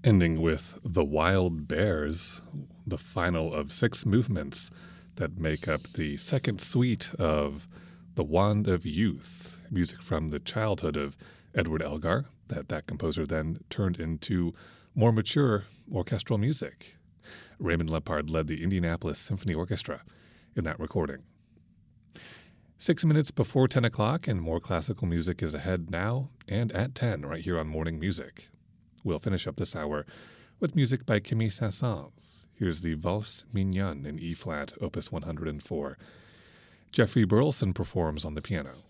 ending with The Wild Bears, the final of 6 movements that make up the second suite of The Wand of Youth, music from the childhood of Edward Elgar, that composer then turned into more mature orchestral music. Raymond Lepard led the Indianapolis Symphony Orchestra in that recording. 6 minutes before 10 o'clock, and more classical music is ahead now and at 10 right here on Morning Music. We'll finish up this hour with music by Camille Saint-Saëns. Here's the Valse Mignonne in E-flat, opus 104. Jeffrey Burleson performs on the piano.